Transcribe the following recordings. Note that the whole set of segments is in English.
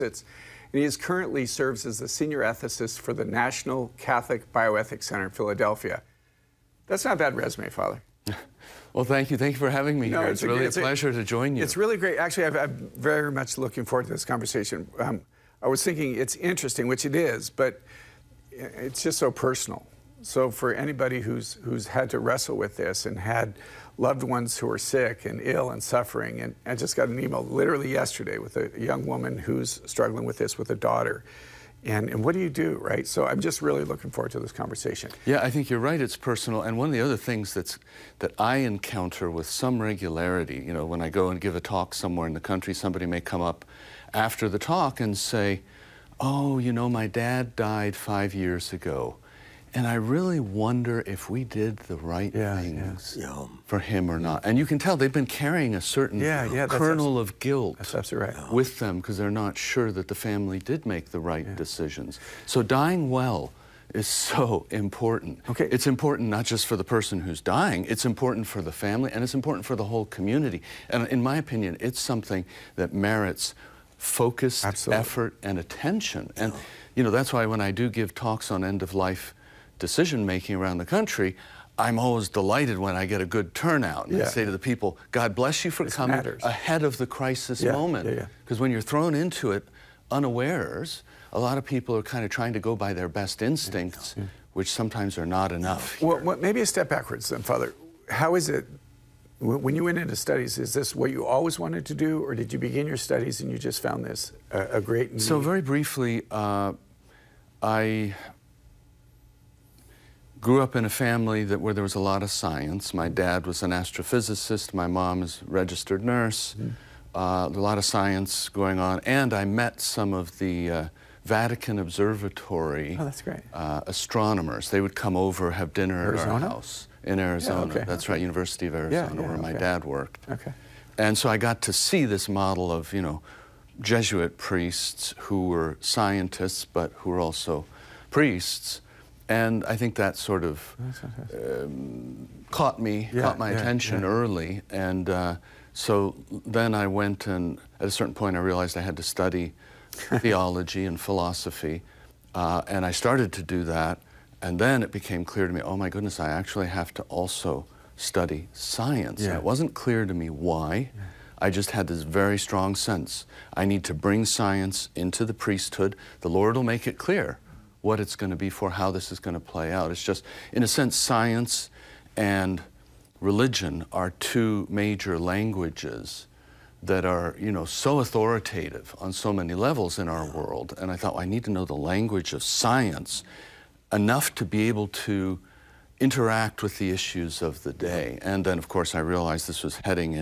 And he currently serves as the senior ethicist for the National Catholic Bioethics Center in Philadelphia. That's not a bad resume, Father. Well, thank you. Thank you for having me here. It's really a pleasure to join you. It's really great. Actually, I'm very much looking forward to this conversation. I was thinking it's interesting, which it is, but it's just so personal. So for anybody who's had to wrestle with this and had loved ones who are sick and ill and suffering, and I just got an email literally yesterday with a young woman who's struggling with this with a daughter. And what do you do, right? So I'm just really looking forward to this conversation. Yeah, I think you're right. It's personal. And one of the other things that I encounter with some regularity, you know, when I go and give a talk somewhere in the country, somebody may come up after the talk and say, oh, you know, my dad died 5 years ago. And I really wonder if we did the right things for him or not. And you can tell they've been carrying a certain kernel of guilt with them because they're not sure that the family did make the right decisions. So dying well is so important. Okay. It's important not just for the person who's dying, it's important for the family, and it's important for the whole community. And in my opinion, it's something that merits focused effort and attention. And you know, that's why when I do give talks on end-of-life decision-making around the country, I'm always delighted when I get a good turnout. And I say to the people, God bless you for coming ahead of the crisis moment. Because when you're thrown into it unawares, a lot of people are kind of trying to go by their best instincts, which sometimes are not enough. Well, maybe a step backwards then, Father. How is it, when you went into studies, is this what you always wanted to do, or did you begin your studies and you just found this a great need? So very briefly, I grew up in a family where there was a lot of science. My dad was an astrophysicist. My mom is a registered nurse. A lot of science going on. And I met some of the Vatican Observatory astronomers. They would come over, have dinner at our house in Arizona. That's right, University of Arizona, where my dad worked. And so I got to see this model of, you know, Jesuit priests who were scientists, but who were also priests. And I think that sort of caught my attention early. And so then I went, and at a certain point I realized I had to study theology and philosophy. And I started to do that. And then it became clear to me, oh my goodness, I actually have to also study science. And it wasn't clear to me why. I just had this very strong sense. I need to bring science into the priesthood. The Lord will make it clear what it's going to be for, how this is going to play out. It's just, in a sense, science and religion are two major languages that are, you know, so authoritative on so many levels in our world. And I thought, well, I need to know the language of science enough to be able to interact with the issues of the day. And then, of course, I realized this was heading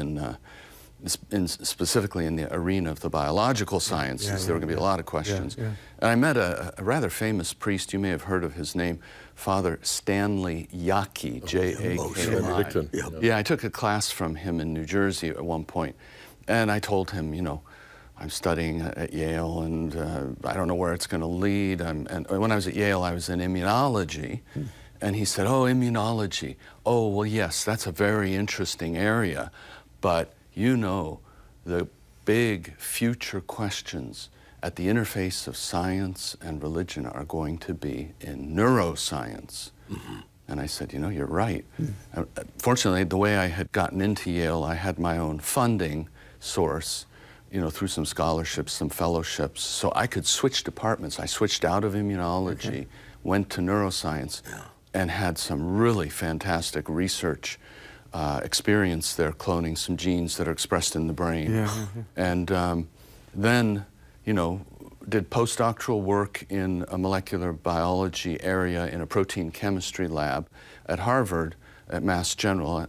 specifically in the arena of the biological sciences. There were going to be a lot of questions. And I met a rather famous priest. You may have heard of his name, Father Stanley Jaki, J-A-K-I. Yeah, I took a class from him in New Jersey at one point. And I told him, you know, I'm studying at Yale, and I don't know where it's going to lead. And when I was at Yale, I was in immunology. And he said, oh, immunology. Oh, well, yes, that's a very interesting area. But you know, the big future questions at the interface of science and religion are going to be in neuroscience. And I said, you know, you're right. Fortunately, the way I had gotten into Yale, I had my own funding source, you know, through some scholarships, some fellowships, so I could switch departments. I switched out of immunology, went to neuroscience, and had some really fantastic research experience there, cloning some genes that are expressed in the brain. And then, you know, did postdoctoral work in a molecular biology area in a protein chemistry lab at Harvard, at Mass General,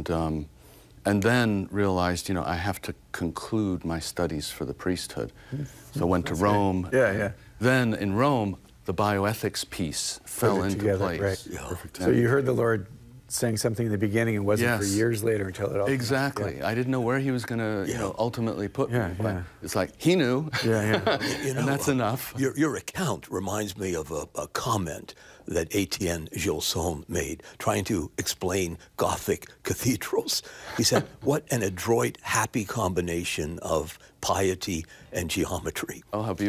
and then realized, you know, I have to conclude my studies for the priesthood. So went to Rome. Then in Rome, the bioethics piece fell into place. So you heard the Lord saying something in the beginning and wasn't for years later until it all I didn't know where he was going to you know, ultimately put me, but it's like he knew. You know, and that's enough. Your account reminds me of a comment that Etienne Gilson made trying to explain Gothic cathedrals. He said, what an adroit, happy combination of piety and geometry. Oh, how beautiful.